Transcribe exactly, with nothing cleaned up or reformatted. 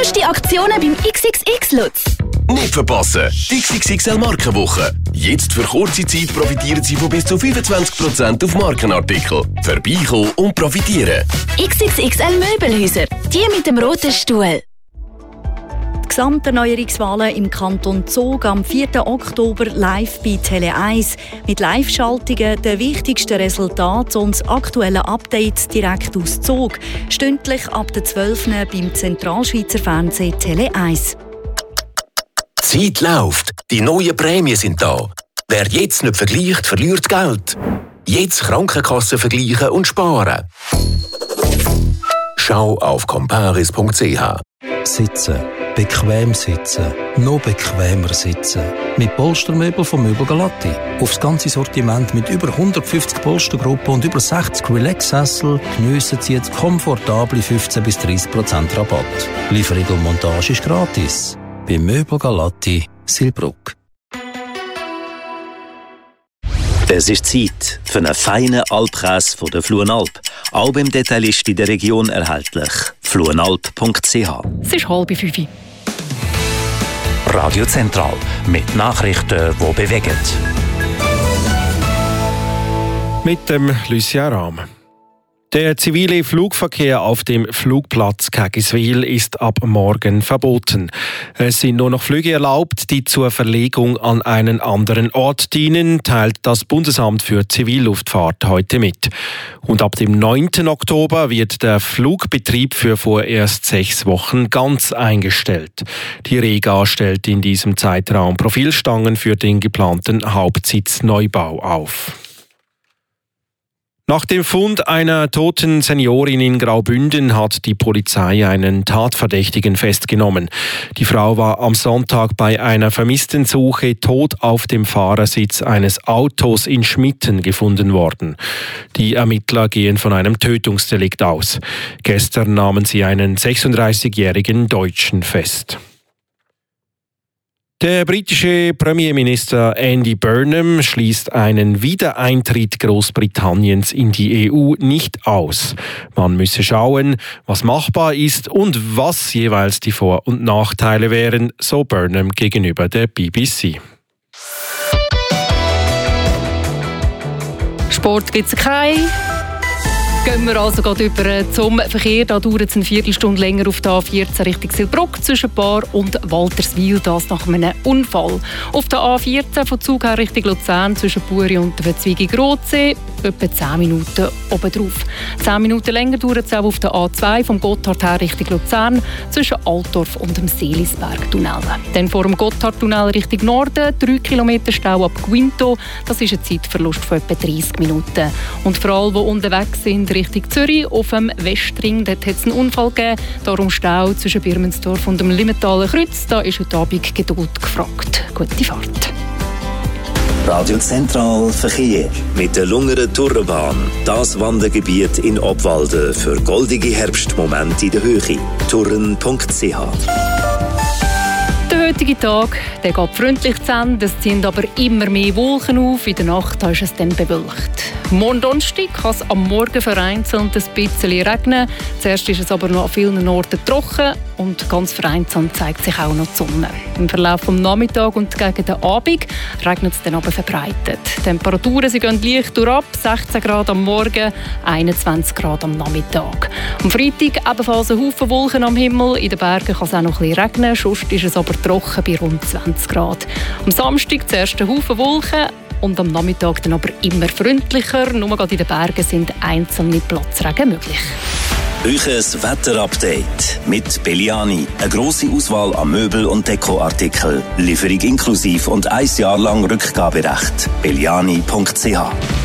Coolste Aktionen beim X X X Lutz. Nicht verpassen! Die X X X L Markenwoche. Jetzt für kurze Zeit profitieren Sie von bis zu fünfundzwanzig Prozent auf Markenartikel. Vorbeikommen und profitieren. X X X L Möbelhäuser. Die mit dem roten Stuhl. Die Gesamterneuerungswahlen im Kanton Zug am vierten Oktober live bei Tele eins. Mit Live-Schaltungen, den wichtigsten Resultaten und das aktuelle Update direkt aus Zug. Stündlich ab der zwölf Uhr beim Zentralschweizer Fernsehen Tele eins. Die Zeit läuft. Die neuen Prämien sind da. Wer jetzt nicht vergleicht, verliert Geld. Jetzt Krankenkassen vergleichen und sparen. Schau auf comparis punkt c h. Sitzen. Bequem sitzen. Noch bequemer sitzen. Mit Polstermöbel von Möbel Galatti. Aufs ganze Sortiment mit über hundertfünfzig Polstergruppen und über sechzig Relax-Sessel geniessen Sie jetzt komfortable fünfzehn bis dreißig Prozent Rabatt. Lieferung und Montage ist gratis. Bei Möbel Galatti, Silbruck. Es ist Zeit für einen feinen Alpkäse von der Fluenalp. Auch beim Detailist in der Region erhältlich. fluenalp punkt c h. Es ist halb fünf. Radio Zentral mit Nachrichten, die bewegen. Mit dem Lucien Rahm. Der zivile Flugverkehr auf dem Flugplatz Kägiswil ist ab morgen verboten. Es sind nur noch Flüge erlaubt, die zur Verlegung an einen anderen Ort dienen, teilt das Bundesamt für Zivilluftfahrt heute mit. Und ab dem neunten Oktober wird der Flugbetrieb für vorerst sechs Wochen ganz eingestellt. Die Rega stellt in diesem Zeitraum Profilstangen für den geplanten Hauptsitzneubau auf. Nach dem Fund einer toten Seniorin in Graubünden hat die Polizei einen Tatverdächtigen festgenommen. Die Frau war am Sonntag bei einer Vermisstensuche tot auf dem Fahrersitz eines Autos in Schmitten gefunden worden. Die Ermittler gehen von einem Tötungsdelikt aus. Gestern nahmen sie einen sechsunddreißigjährigen Deutschen fest. Der britische Premierminister Andy Burnham schließt einen Wiedereintritt Großbritanniens in die E U nicht aus. Man müsse schauen, was machbar ist und was jeweils die Vor- und Nachteile wären, so Burnham gegenüber der B B C. Sport gibt es keinen. Gehen wir also gerade über zum Verkehr. Da dauert es eine Viertelstunde länger auf der A vierzehn Richtung Silbruck zwischen Bar und Walterswil, das nach einem Unfall. Auf der A vierzehn von Zug her Richtung Luzern zwischen Buri und Verzweigen-Grotsee etwa zehn Minuten oben drauf. zehn Minuten länger dauert es auch auf der A zwei vom Gotthard her Richtung Luzern zwischen Altdorf und dem Seelisberg-Tunnel. Dann vor dem Gotthard-Tunnel Richtung Norden drei Kilometer Stau ab Guinto. Das ist ein Zeitverlust von etwa dreißig Minuten. Und für alle, die unterwegs sind Richtung Zürich auf dem Westring, dort hat es einen Unfall gegeben. Darum Stau zwischen Birmensdorf und dem Limmentaler Kreuz. Da ist heute Abend Geduld gefragt. Gute Fahrt. Radio Zentral Verkehr mit der Lungeren Tourenbahn. Das Wandergebiet in Obwalden für goldige Herbstmomente in der Höhe. touren punkt c h. Der heutige Tag der geht freundlich zu Ende. Es ziehen aber immer mehr Wolken auf. In der Nacht ist es dann bewölkt. Morgen Donnerstag kann es am Morgen vereinzelt ein bisschen regnen. Zuerst ist es aber noch an vielen Orten trocken und ganz vereinzelt zeigt sich auch noch die Sonne. Im Verlauf des Nachmittags und gegen den Abend regnet es dann aber verbreitet. Die Temperaturen sie gehen leicht durchab, sechzehn Grad am Morgen, einundzwanzig Grad am Nachmittag. Am Freitag ebenfalls ein Haufen Wolken am Himmel. In den Bergen kann es auch noch ein bisschen regnen, sonst ist es aber trocken bei rund zwanzig Grad. Am Samstag zuerst ein Haufen Wolken und am Nachmittag dann aber immer freundlicher. Nur gerade in den Bergen sind einzelne Platzregen möglich. Euches Wetterupdate mit Belliani. Eine grosse Auswahl an Möbel- und Dekoartikeln. Lieferung inklusiv und ein Jahr lang Rückgaberecht. belliani punkt c h.